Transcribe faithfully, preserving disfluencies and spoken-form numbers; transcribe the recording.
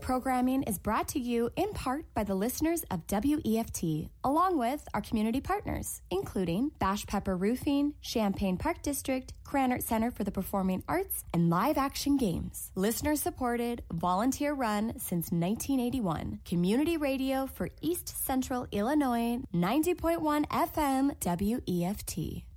programming is brought to you in part by the listeners of W E F T, along with our community partners, including Bash Pepper Roofing, Champaign Park District, Cranert Center for the Performing Arts, and Live Action Games. Listener-supported, volunteer-run since nineteen eighty-one. Community radio for East Central Illinois, ninety point one F M W E F T.